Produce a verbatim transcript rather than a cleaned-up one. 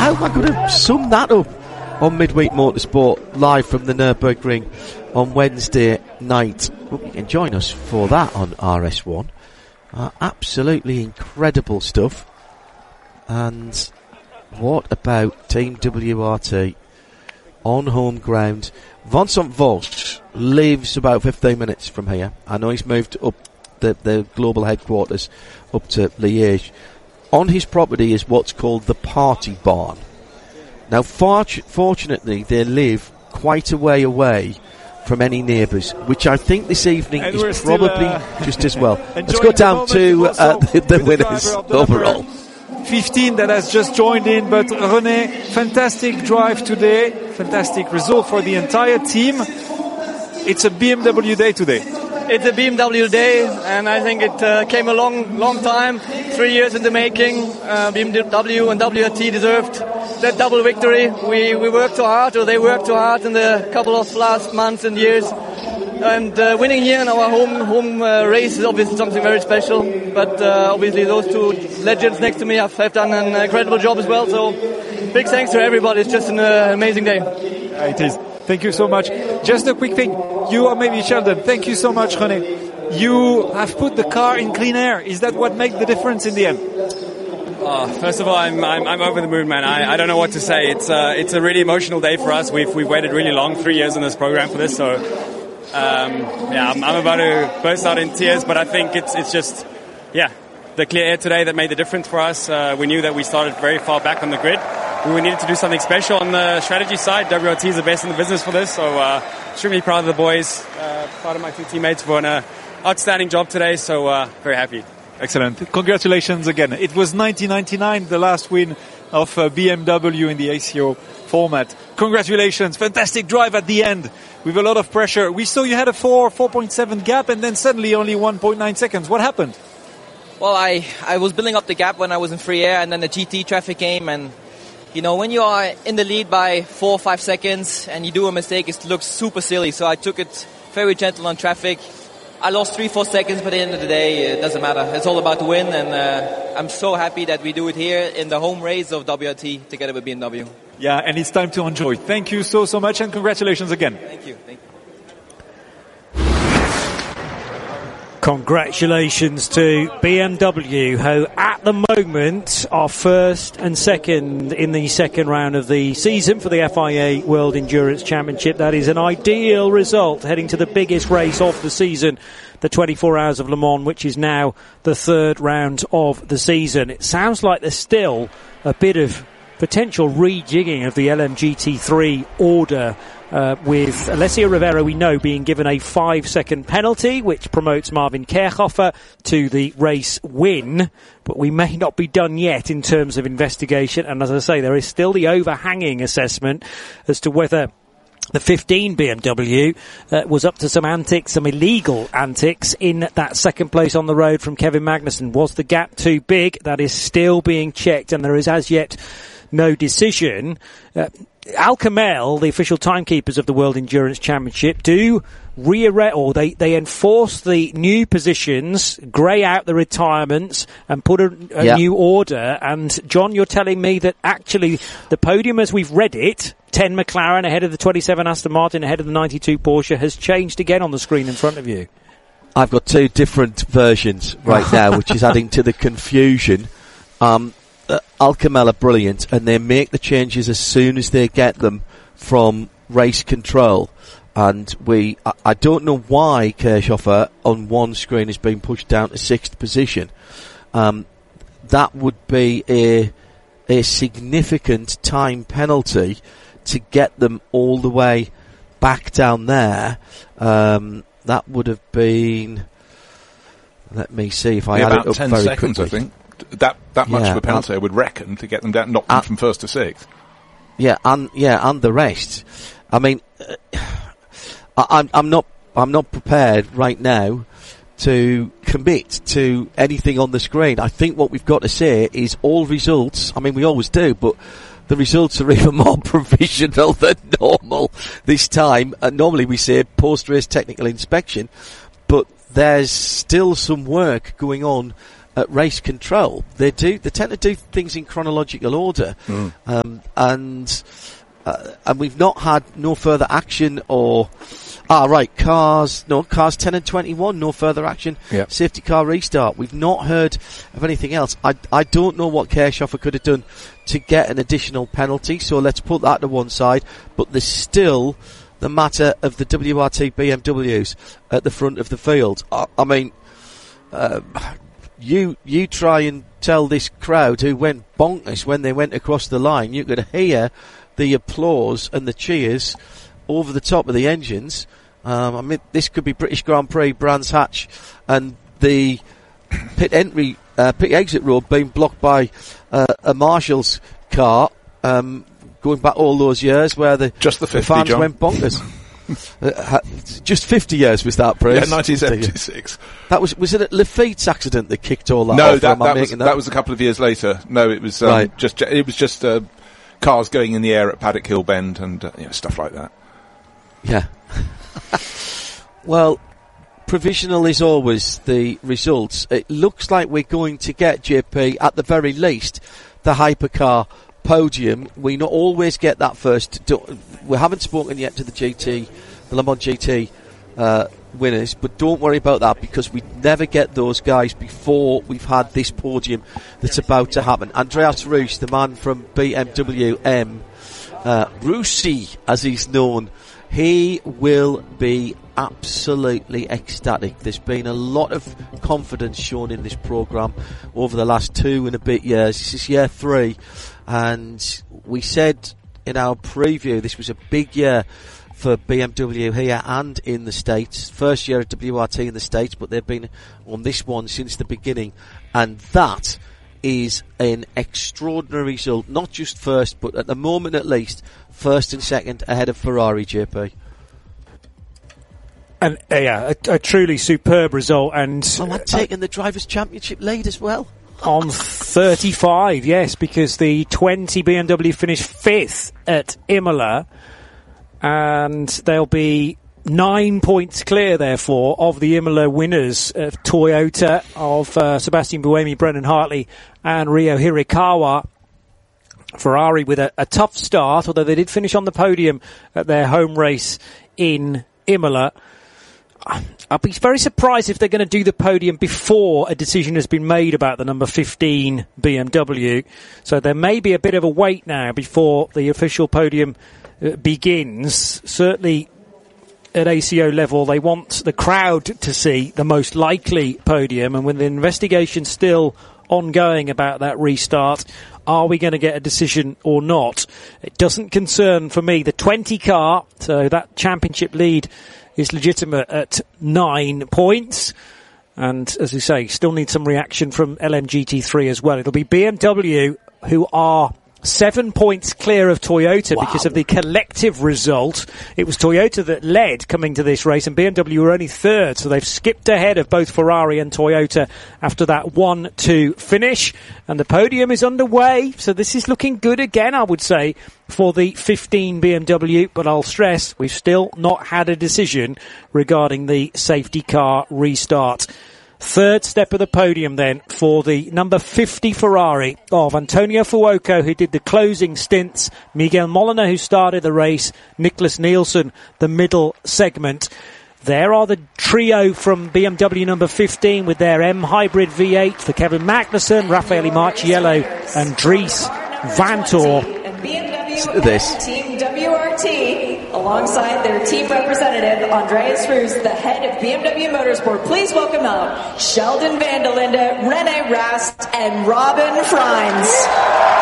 how am I going to sum that up on Midweek Motorsport live from the Nürburgring on Wednesday night? Well, you can join us for that on R S one. Uh, absolutely incredible stuff. And what about Team W R T on home ground? Vincent Vogt lives about fifteen minutes from here. I know he's moved up the, the global headquarters up to Liège. On his property is what's called the Party Barn. Now, fort- fortunately, they live quite a way away from any neighbours, which I think this evening and is still, probably uh, just as well. Let's go down to uh, the, the winners the overall. fifteen that has just joined in, but René, fantastic drive today, fantastic result for the entire team. It's a B M W day today. It's a B M W day, and I think it uh, came a long, long time, three years in the making. Uh, B M W and W R T deserved that double victory. We we worked too hard, or they worked too hard in the couple of last months and years. And uh, winning here in our home home uh, race is obviously something very special. But uh, obviously those two legends next to me have, have done an incredible job as well. So big thanks to everybody. It's just an uh, amazing day. It is. Thank you so much. Just a quick thing. You or maybe Sheldon, thank you so much, René. You have put the car in clean air. Is that what makes the difference in the end? Oh, first of all, I'm, I'm I'm over the moon, man. I, I don't know what to say. It's uh, it's a really emotional day for us. We've we've waited really long, three years in this program for this. So um, yeah, I'm, I'm about to burst out in tears. But I think it's it's just yeah, the clear air today that made the difference for us. Uh, we knew that we started very far back on the grid. We needed to do something special on the strategy side. W R T is the best in the business for this, so uh, extremely proud of the boys, uh, proud of my two teammates for an uh, outstanding job today, so uh, very happy. Excellent. Congratulations again. It was nineteen ninety-nine, the last win of uh, B M W in the A C O format. Congratulations. Fantastic drive at the end with a lot of pressure. We saw you had a four, four point seven gap and then suddenly only one point nine seconds. What happened? Well, I, I was building up the gap when I was in free air, and then the G T traffic came, and you know, when you are in the lead by four or five seconds and you do a mistake, it looks super silly. So I took it very gentle on traffic. I lost three, four seconds, but at the end of the day, it doesn't matter. It's all about the win, and uh, I'm so happy that we do it here in the home race of W R T together with B M W. Yeah, and it's time to enjoy. Thank you so, so much, and congratulations again. Thank you. Thank you. Congratulations to B M W, who at the moment are first and second in the second round of the season for the F I A World Endurance Championship. That is an ideal result heading to the biggest race of the season, the twenty-four Hours of Le Mans, which is now the third round of the season. It sounds like there's still a bit of potential rejigging of the L M G T three order, uh, with Alessio Rivera, we know, being given a five-second penalty, which promotes Marvin Kerchhofer to the race win. But we may not be done yet in terms of investigation. And as I say, there is still the overhanging assessment as to whether the fifteen B M W uh, was up to some antics, some illegal antics in that second place on the road from Kevin Magnussen. Was the gap too big? That is still being checked, and there is as yet no decision. Uh, Al Kamel, the official timekeepers of the World Endurance Championship, do rearrange, or they, they enforce the new positions, grey out the retirements, and put a, a yep. new order. And John, you're telling me that actually the podium as we've read it, ten McLaren ahead of the twenty-seven Aston Martin, ahead of the ninety-two Porsche, has changed again on the screen in front of you. I've got two different versions right now, which is adding to the confusion. Um, Uh, Al Kamel are brilliant, and they make the changes as soon as they get them from race control. And we, I, I don't know why Kirchhofer on one screen has been pushed down to sixth position. Um, that would be a a significant time penalty to get them all the way back down there. Um, that would have been. Let me see if I yeah, add about it up ten very seconds, quickly. I think. That that much yeah, of a penalty, uh, I would reckon, to get them down, knock them uh, from first to sixth. Yeah, and yeah, and the rest. I mean, uh, I, I'm I'm not I'm not prepared right now to commit to anything on the screen. I think what we've got to say is all results. I mean, we always do, but the results are even more provisional than normal this time. Uh, normally, we say post-race technical inspection, but there's still some work going on at race control. They do. They tend to do things in chronological order. Mm. Um, and uh, and we've not had no further action or. Ah, right, cars, no, cars ten and twenty-one, no further action. Yep. Safety car restart. We've not heard of anything else. I, I don't know what Kirchhofer could have done to get an additional penalty, so let's put that to one side. But there's still the matter of the W R T B M Ws at the front of the field. I, I mean, uh, you, you try and tell this crowd who went bonkers when they went across the line, you could hear the applause and the cheers over the top of the engines. Um, I mean, this could be British Grand Prix, Brands Hatch, and the pit entry, uh, pit exit road being blocked by uh, a Marshall's car, um, going back all those years where the, just the, fifty, the fans John. went bonkers. uh, just fifty years was that, Bruce? Yeah, nineteen seventy-six. That was was it a Lafitte's accident that kicked all that no, off? that, that, was, that? that was a couple of years later. No, it was um, right. just it was just uh, cars going in the air at Paddock Hill Bend and uh, you know, stuff like that. Yeah. Well, provisional is always the results. It looks like we're going to get, J P, at the very least, the hypercar podium. We not always get that first. We haven't spoken yet to the G T, the Le Mans G T uh, winners, but don't worry about that because we never get those guys before we've had this podium that's about to happen. Andreas Reuss, the man from B M W M, uh, Russi, as he's known, he will be absolutely ecstatic. There's been a lot of confidence shown in this programme over the last two and a bit years. This is year three, and we said in our preview this was a big year for B M W here and in the States. First year of W R T in the States, but they've been on this one since the beginning, and that is an extraordinary result, not just first, but at the moment at least, first and second ahead of Ferrari, J P. And uh, yeah, a, a truly superb result, and oh, and taking the Drivers' Championship lead as well. On thirty-five, yes, because the twenty B M W finished fifth at Imola, and they'll be nine points clear, therefore, of the Imola winners of Toyota, of uh, Sebastian Buemi, Brendan Hartley, and Ryo Hirakawa. Ferrari with a, a tough start, although they did finish on the podium at their home race in Imola. I'll be very surprised if they're going to do the podium before a decision has been made about the number fifteen B M W. So there may be a bit of a wait now before the official podium uh, begins. Certainly at A C O level, they want the crowd to see the most likely podium, and with the investigation still ongoing about that restart, are we going to get a decision or not? It doesn't concern, for me, the twenty car, so that championship lead is legitimate at nine points. And as we say, still need some reaction from L M G T three as well. It'll be B M W who are seven points clear of Toyota. Wow. Because of the collective result. It was Toyota that led coming to this race, and B M W were only third, so they've skipped ahead of both Ferrari and Toyota after that one two finish. And the podium is underway, so this is looking good again, I would say, for the fifteen B M W, but I'll stress we've still not had a decision regarding the safety car restart. Third step of the podium then for the number fifty Ferrari of Antonio Fuoco, who did the closing stints, Miguel Molina, who started the race, Nicholas Nielsen, the middle segment. There are the trio from B M W number fifteen with their M Hybrid V eight for Kevin Magnussen, Raffaele Marciello and Dries Vanthoor. Listen to this. Team W R T, alongside their team representative, Andreas Reuss, the head of B M W Motorsport. Please welcome out Sheldon van der Linde, Rene Rast, and Robin Freins.